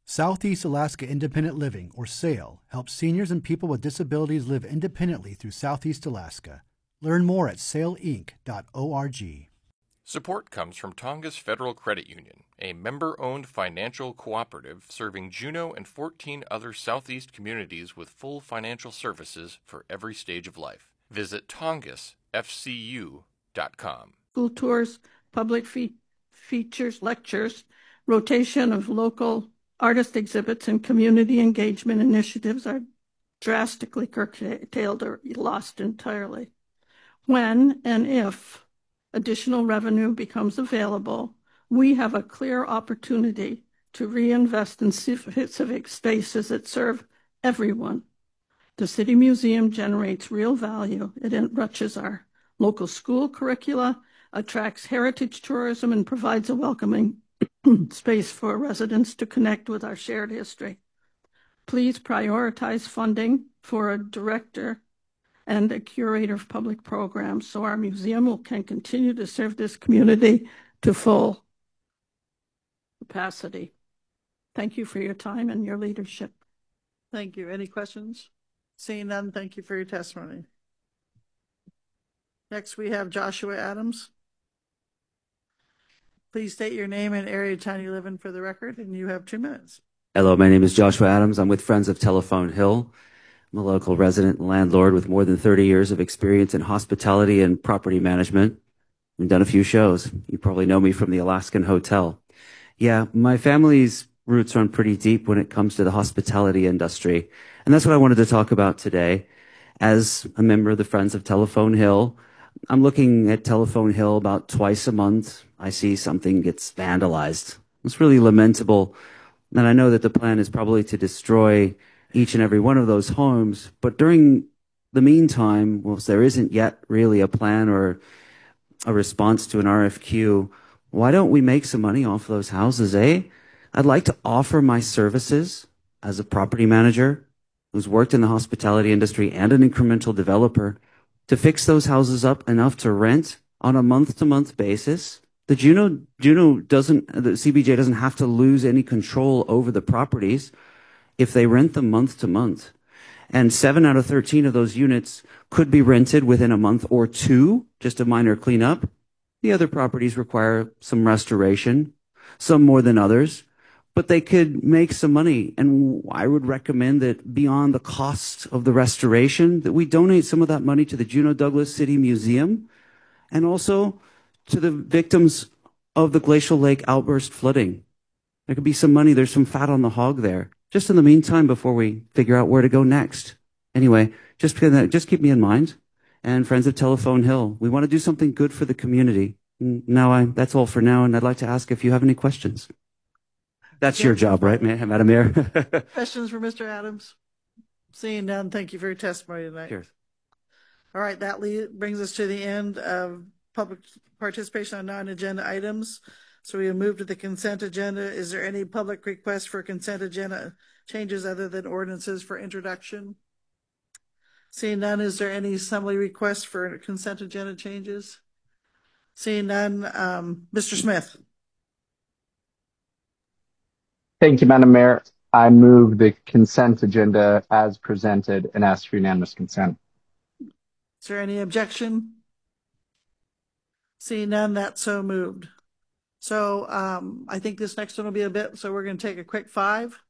Southeast Alaska Independent Living, or SAIL, helps seniors and people with disabilities live independently through Southeast Alaska. Learn more at sailinc.org. Support comes from Tongass Federal Credit Union, a member-owned financial cooperative serving Juneau and 14 other Southeast communities with full financial services for every stage of life. Visit tongassfcu.com. School tours, public features, lectures, rotation of local artist exhibits, and community engagement initiatives are drastically curtailed or lost entirely. When and if additional revenue becomes available, we have a clear opportunity to reinvest in civic spaces that serve everyone. The City Museum generates real value. It enriches our local school curricula, attracts heritage tourism, and provides a welcoming space for residents to connect with our shared history. Please prioritize funding for a director and a curator of public programs so our museum can continue to serve this community to full capacity. Thank you for your time and your leadership. Thank you. Any questions? Seeing none, thank you for your testimony. Next, we have Joshua Adams. Please state your name and area of town you live in for the record, and you have 2 minutes. Hello, my name is Joshua Adams. I'm with Friends of Telephone Hill. I'm a local resident and landlord with more than 30 years of experience in hospitality and property management. We've done a few shows. You probably know me from the Alaskan Hotel. Yeah, my family's roots run pretty deep when it comes to the hospitality industry. And that's what I wanted to talk about today. As a member of the Friends of Telephone Hill, I'm looking at Telephone Hill about twice a month. I see something gets vandalized. It's really lamentable. And I know that the plan is probably to destroy each and every one of those homes. But during the meantime, whilst there isn't yet really a plan or a response to an RFQ, why don't we make some money off those houses, eh? I'd like to offer my services as a property manager who's worked in the hospitality industry and an incremental developer to fix those houses up enough to rent on a month-to-month basis. The CBJ doesn't have to lose any control over the properties if they rent them month to month. And 7 out of 13 of those units could be rented within a month or 2, just a minor cleanup. The other properties require some restoration, some more than others, but they could make some money. And I would recommend that beyond the cost of the restoration, that we donate some of that money to the Juneau Douglas City Museum and also to the victims of the Glacial Lake outburst flooding. There could be some money. There's some fat on the hog there. Just in the meantime, before we figure out where to go next. Anyway, just keep me in mind. And Friends of Telephone Hill, we want to do something good for the community. That's all for now, and I'd like to ask if you have any questions. That's your job, right, Madam Mayor? Questions for Mr. Adams? Seeing none, thank you for your testimony tonight. Cheers. All right, that brings us to the end of public participation on non-agenda items. So we will move to the consent agenda. Is there any public request for consent agenda changes other than ordinances for introduction? Seeing none, is there any assembly request for consent agenda changes? Seeing none, Mr. Smith. Thank you, Madam Mayor. I move the consent agenda as presented and ask for unanimous consent. Is there any objection? Seeing none, that's so moved. So I think this next one will be so we're going to take a quick 5.